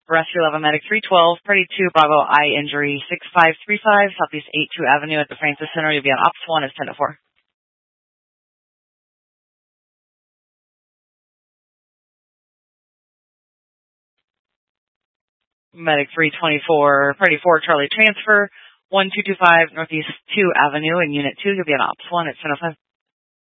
Rescue 11 Medic 312, Party 2, Bravo, eye injury 6535, Southeast 82 Avenue at the Francis Center. You'll be on Ops 1, it's 10 to 4. Medic 324, Party 4, Charlie Transfer, 1225 Northeast 2 Avenue in Unit 2. You'll be on Ops 1 at 10:05.